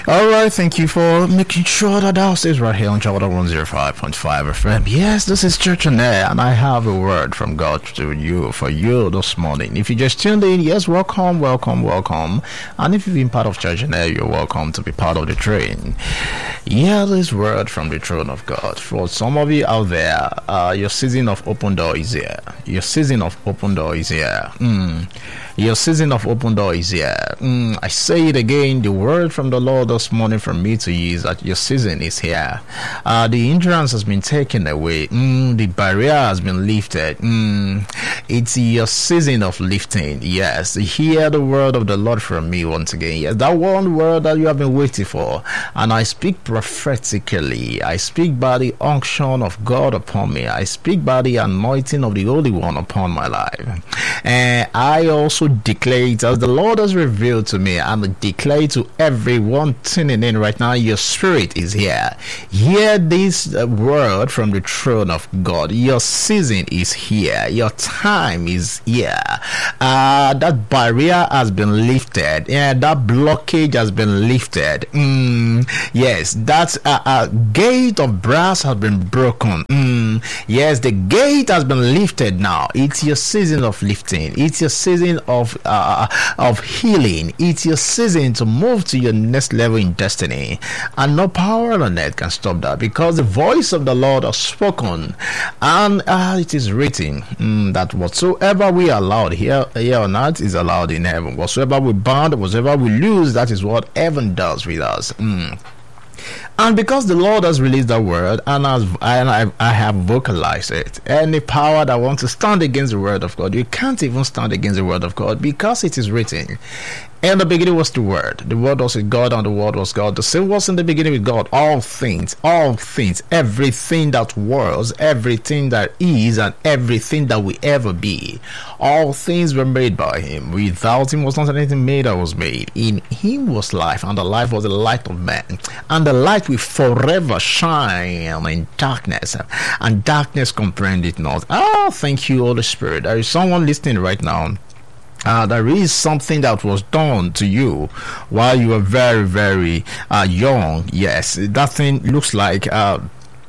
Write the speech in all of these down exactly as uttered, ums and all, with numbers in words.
All right, thank you for making sure that house is right here on Chowder one oh five point five F M. Yes, this is Church on Air, and I have a word from God to you, for you this morning. If you just tuned in, yes, welcome, welcome, welcome. And if you've been part of Church on Air, you're welcome to be part of the train. Hear this word from the throne of God. For some of you out there, uh, your season of open door is here. Your season of open door is here. Mm. Your season of open door is here. Mm, I say it again, the word from the Lord this morning from me to you is that your season is here. Uh, the hindrance has been taken away. Mm, the barrier has been lifted. Mm, it's your season of lifting. Yes, hear the word of the Lord from me once again. Yes, that one word that you have been waiting for. And I speak prophetically. I speak by the unction of God upon me. I speak by the anointing of the Holy One upon my life. And I also declare it as the Lord has revealed to me, and declare to everyone tuning in right now, your spirit is here. Hear this uh, word from the throne of God. Your season is here. Your time is here. Uh, that barrier has been lifted. Yeah, that blockage has been lifted. Mm, yes, that uh, uh, gate of brass has been broken. Mm, yes, the gate has been lifted now. It's your season of lifting. It's your season of Of, uh, of healing. It's your season to move to your next level in destiny, and no power on earth can stop that, because the voice of the Lord has spoken, and uh, it is written mm, that whatsoever we allowed here, here on earth is allowed in heaven. Whatsoever we bind, whatsoever we lose, that is what heaven does with us. Mm. And because the Lord has released that word, and, as, and I, I have vocalized it, any power that wants to stand against the word of God, you can't even stand against the word of God, because it is written. In the beginning was the Word. The Word was with God, and the Word was God. The same was in the beginning with God. All things, all things, everything that was, everything that is, and everything that will ever be. All things were made by Him. Without Him was not anything made that was made. In Him was life, and the life was the light of man. And the light will forever shine in darkness, and darkness comprehend it not. Ah, thank you, Holy Spirit. There is someone listening right now. Uh, there is something that was done to you while you were very, very uh, young. Yes, that thing looks like uh,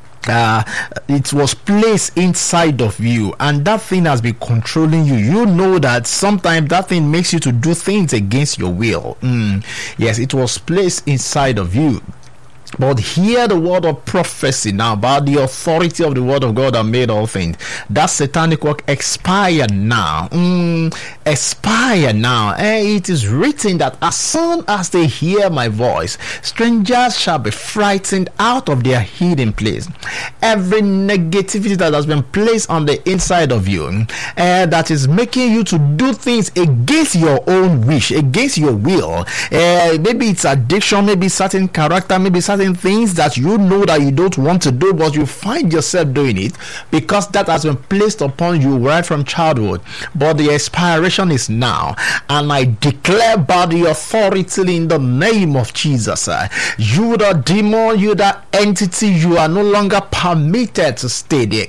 uh, it was placed inside of you, and that thing has been controlling you. You know that sometimes that thing makes you to do things against your will. Mm. Yes, it was placed inside of you. But hear the word of prophecy now, by the authority of the word of God that made all things. That satanic work expire now. Mm, expire now. And it is written that as soon as they hear my voice, strangers shall be frightened out of their hidden place. Every negativity that has been placed on the inside of you, uh, that is making you to do things against your own wish, against your will. Uh, maybe it's addiction, maybe certain character, maybe certain things that you know that you don't want to do, but you find yourself doing it because that has been placed upon you right from childhood. But the expiration is now, and I declare by the authority in the name of Jesus, uh, you the demon, you the entity, you are no longer permitted to stay there.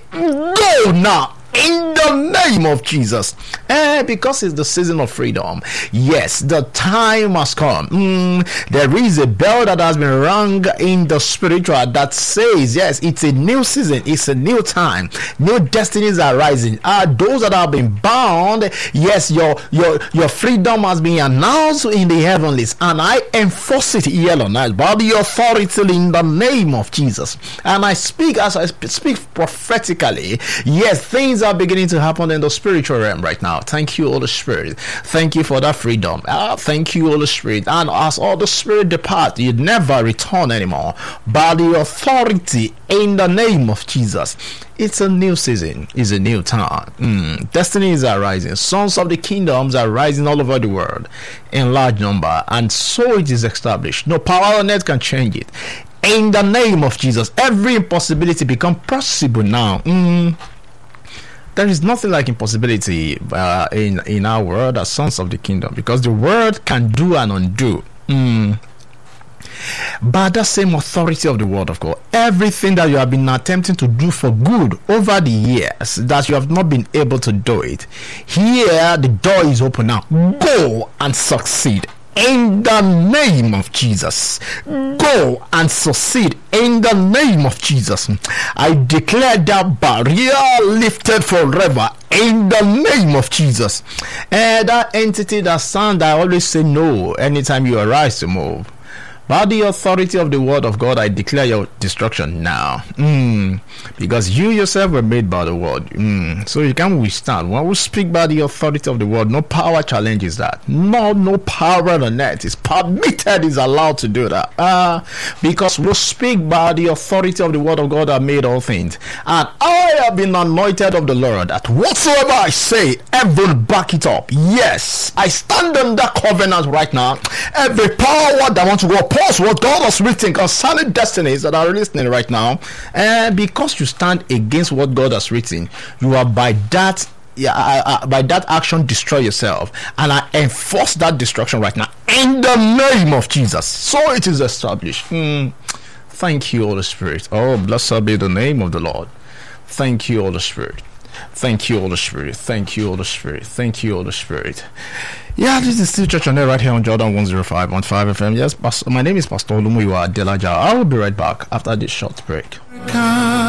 Go now, in the name of Jesus. Eh, because it's the season of freedom. Yes, the time has come. Mm, there is a bell that has been rung in the spiritual that says, yes, it's a new season, it's a new time, new destinies are rising. Ah, those that have been bound, yes, your your your freedom has been announced in the heavenlies, and I enforce it here on earth by the authority in the name of Jesus. And I speak as I speak prophetically. Yes, things are beginning to happen in the spiritual realm right now. Thank you, Holy Spirit. Thank you for that freedom. Ah, thank you, Holy Spirit. And as all the Spirit depart, you never return anymore. By the authority in the name of Jesus. It's a new season. It's a new time. Mm. Destinies are rising. Sons of the kingdoms are rising all over the world in large number. And so it is established. No power on earth can change it. In the name of Jesus, every impossibility becomes possible now. Mm. There is nothing like impossibility uh, in, in our world as sons of the kingdom, because the word can do and undo. Mm. By the same authority of the word of God, everything that you have been attempting to do for good over the years that you have not been able to do it, here the door is open now. Go and succeed. in the name of Jesus. Go and succeed in the name of Jesus. I declare that barrier lifted forever in the name of Jesus. And that entity, that sound, I always say no anytime you arise to move. By the authority of the word of God, I declare your destruction now. Mm. Because you yourself were made by the word. Mm. So you can withstand. When we speak by the authority of the word, no power challenges that. No, no power on earth is permitted, is allowed to do that. Uh, because we speak by the authority of the word of God that made all things. And I have been anointed of the Lord, that whatsoever I say, heaven back it up. Yes, I stand on that covenant right now. Every power that wants to go up, what God has written concerning destinies that are listening right now, and because you stand against what God has written, you are by that yeah, uh, uh, by that action destroy yourself, and I enforce that destruction right now in the name of Jesus. So it is established. Mm. Thank you, Holy Spirit. Oh, blessed be the name of the Lord. Thank you, Holy Spirit. Thank you, Holy Spirit. Thank you, Holy Spirit. Thank you, Holy Spirit. Yeah, this is still Church on Air right here on Jordan one oh five point five F M. Yes, Pastor, my name is Pastor Olumuyiwa Adelaja. I will be right back after this short break.